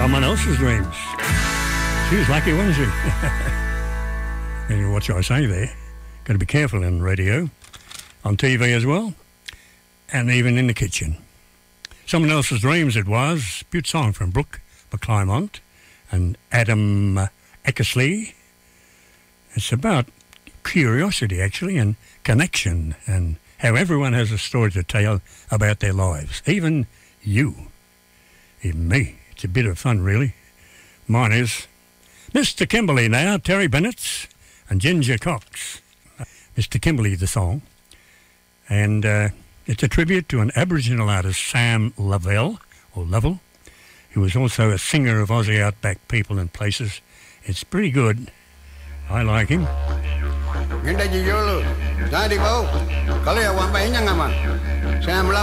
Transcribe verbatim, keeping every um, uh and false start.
Someone else's dreams. She was lucky, wasn't she? And what should I say there? Got to be careful in radio, on T V as well, and even in the kitchen. Someone Else's Dreams it was. Beaut song from Brooke McClymont and Adam uh, Eckersley. It's about curiosity, actually, and connection, and how everyone has a story to tell about their lives. Even you. Even me. It's a bit of fun, really. Mine is Mister Kimberley now, Terry Bennett and Ginger Cox. Mister Kimberley, the song. And uh, it's a tribute to an Aboriginal artist, Sam Lavelle, or Lovell, who was also a singer of Aussie Outback People and Places. It's pretty good. I like him. Sam